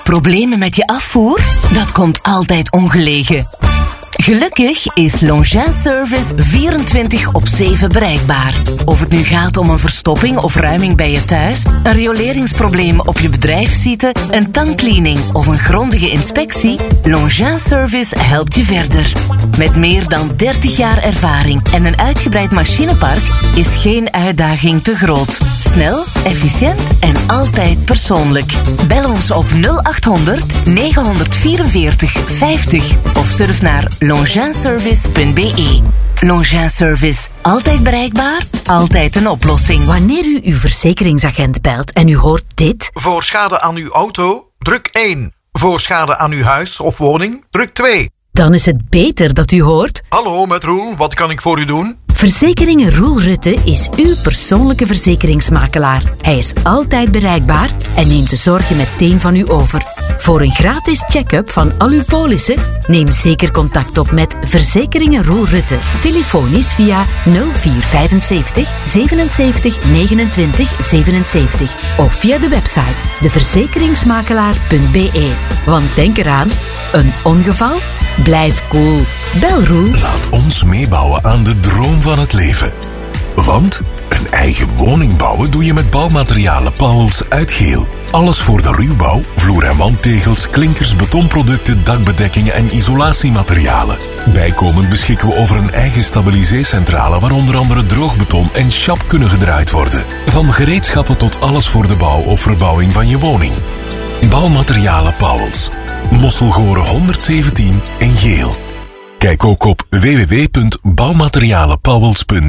Problemen met je afvoer? Dat komt altijd ongelegen. Gelukkig is Longines Service 24/7 bereikbaar. Of het nu gaat om een verstopping of ruiming bij je thuis, een rioleringsprobleem op je bedrijfssite, een tankcleaning of een grondige inspectie, Longines Service helpt je verder. Met meer dan 30 jaar ervaring en een uitgebreid machinepark is geen uitdaging te groot. Snel, efficiënt en altijd persoonlijk. Bel ons op 0800 944 50 of surf naar longineservice.be. Longines Service. Altijd bereikbaar, altijd een oplossing. Wanneer u uw verzekeringsagent belt en u hoort dit... Voor schade aan uw auto, druk 1. Voor schade aan uw huis of woning, druk 2. Dan is het beter dat u hoort... Hallo, met Roel, wat kan ik voor u doen? Verzekeringen Roel Rutte is uw persoonlijke verzekeringsmakelaar. Hij is altijd bereikbaar en neemt de zorgen meteen van u over. Voor een gratis check-up van al uw polissen, neem zeker contact op met Verzekeringen Roel Rutte. Telefonisch via 0475 77 29 77 of via de website deverzekeringsmakelaar.be. Want denk eraan, een ongeval? Blijf cool. Bel Roel. Laat ons meebouwen aan de droom van het leven. Want een eigen woning bouwen doe je met bouwmaterialen Pauwels uit Geel. Alles voor de ruwbouw, vloer- en wandtegels, klinkers, betonproducten, dakbedekkingen en isolatiematerialen. Bijkomend beschikken we over een eigen stabiliseercentrale waar onder andere droogbeton en chap kunnen gedraaid worden. Van gereedschappen tot alles voor de bouw of verbouwing van je woning. Bouwmaterialen Pauwels. Mosselgoren 117 in Geel. Kijk ook op www.bouwmaterialenpauwels.be.